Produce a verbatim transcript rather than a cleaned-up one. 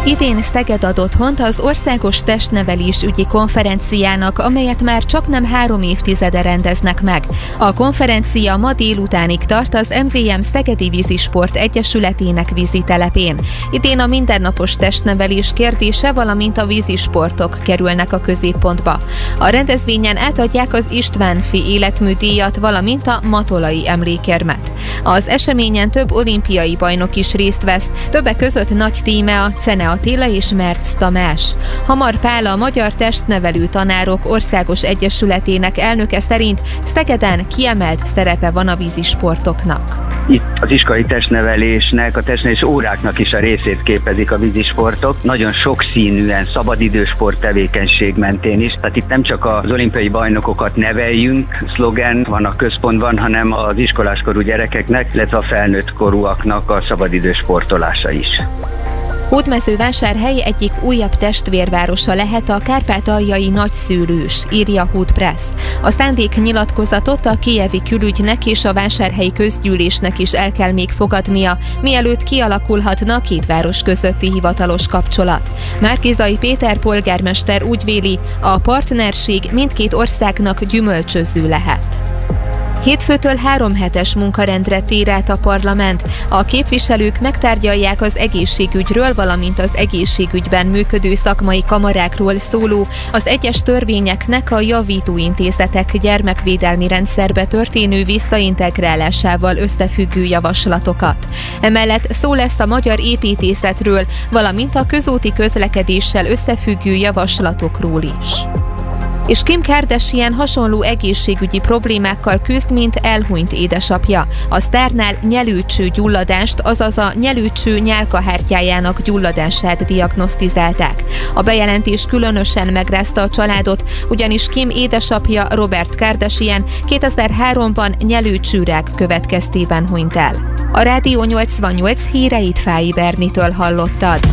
Idén Szeged ad otthont az Országos Testnevelésügyi Konferenciának, amelyet már csaknem három évtizede rendeznek meg. A konferencia ma délutánig tart az em vé em Szegedi Vízisport Egyesületének vízitelepén. Idén a mindennapos testnevelés kérdése, valamint a vízisportok kerülnek a középpontba. A rendezvényen átadják az István-fi életműdíjat, valamint a Matolai emlékérmet. Az eseményen több olimpiai bajnok is részt vesz, többek között Nagy Tímea, Cene Attila és Merc Tamás. Hamar Pál, a Magyar Testnevelő Tanárok Országos Egyesületének elnöke szerint Szegeden kiemelt szerepe van a vízisportoknak. Itt az iskolai testnevelésnek, a testnevelés óráknak is a részét képezik a vízisportok. Nagyon sokszínűen, szabadidősport tevékenység mentén is. Tehát itt nem csak az olimpiai bajnokokat neveljünk, szlogen van a központban, hanem az iskoláskorú gyerekeknek, illetve a felnőtt korúaknak a szabadidős sportolása is. Hódmezővásárhely egyik újabb testvérvárosa lehet a kárpátaljai Nagyszőlős, írja Hood Press. A szándéknyilatkozatot a kijevi külügynek és a vásárhelyi közgyűlésnek is el kell még fogadnia, mielőtt kialakulhatna két város közötti hivatalos kapcsolat. Márki-Zay Péter polgármester úgy véli, a partnerség mindkét országnak gyümölcsöző lehet. Hétfőtől három hetes munkarendre tér át a parlament. A képviselők megtárgyalják az egészségügyről, valamint az egészségügyben működő szakmai kamarákról szóló, az egyes törvényeknek a javító intézetek gyermekvédelmi rendszerbe történő visszaintegrálásával összefüggő javaslatokat. Emellett szó lesz a magyar építészetről, valamint a közúti közlekedéssel összefüggő javaslatokról is. És Kim Kardashian hasonló egészségügyi problémákkal küzd, mint elhunyt édesapja. A sztárnál nyelőcső gyulladást, azaz a nyelőcső nyálkahártyájának gyulladását diagnosztizálták. A bejelentés különösen megrázta a családot, ugyanis Kim édesapja Robert Kardashian kétezer-háromban nyelőcsőrák következtében hunyt el. A Rádió nyolcvannyolc híreit Fáy Bernitől hallottad.